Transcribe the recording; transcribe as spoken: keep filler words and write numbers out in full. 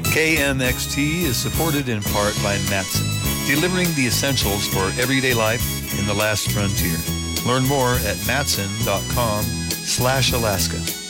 K M X T is supported in part by Matson, delivering the essentials for everyday life in the last frontier. Learn more at matson dot com slash Alaska.